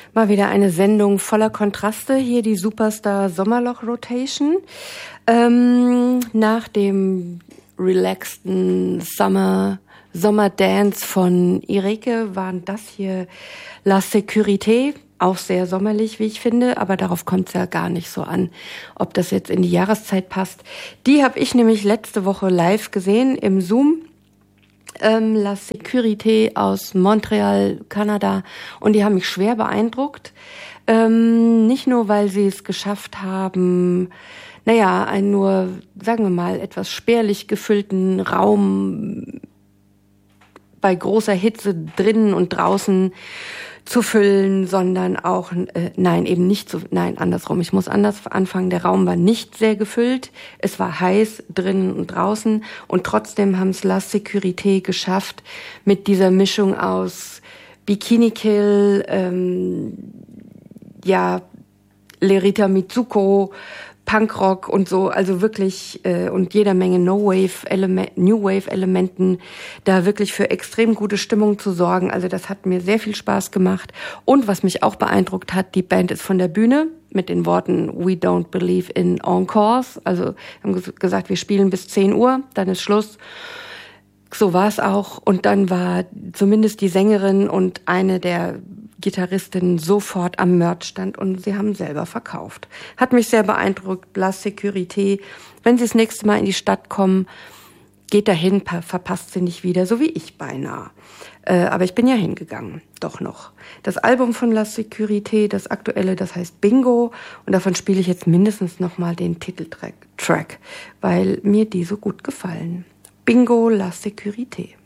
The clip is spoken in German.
Mal wieder eine Sendung voller Kontraste. Hier die Superstar Sommerloch Rotation. Nach dem relaxten Sommerdance von Ireke waren das hier La Sécurité. Auch sehr sommerlich, wie ich finde, aber darauf kommt es ja gar nicht so an, ob das jetzt in die Jahreszeit passt. Die habe ich nämlich letzte Woche live gesehen im Zoom. La Sécurité aus Montreal, Kanada, und die haben mich schwer beeindruckt. Nicht nur, weil sie es geschafft haben, einen nur, sagen wir mal, etwas spärlich gefüllten Raum bei großer Hitze drinnen und draußen zu füllen, sondern auch, andersrum. Ich muss anders anfangen. Der Raum war nicht sehr gefüllt. Es war heiß drinnen und draußen, und trotzdem haben es La Sécurité geschafft, mit dieser Mischung aus Bikini Kill, Lerita Mitsuko, Punkrock und so, also wirklich und jeder Menge New Wave Elementen, da wirklich für extrem gute Stimmung zu sorgen. Also das hat mir sehr viel Spaß gemacht. Und was mich auch beeindruckt hat, die Band ist von der Bühne mit den Worten "We don't believe in encores". Also haben gesagt, wir spielen bis 10 Uhr, dann ist Schluss. So war es auch. Und dann war zumindest die Sängerin und eine der Gitarristinnen sofort am Merchstand, und sie haben selber verkauft. Hat mich sehr beeindruckt. La Sécurité. Wenn Sie das nächste Mal in die Stadt kommen, geht dahin, verpasst sie nicht wieder, so wie ich beinahe. Aber ich bin ja hingegangen, doch noch. Das Album von La Sécurité, das aktuelle, das heißt Bingo, und davon spiele ich jetzt mindestens nochmal den Titeltrack, weil mir die so gut gefallen. Bingo, La Sécurité.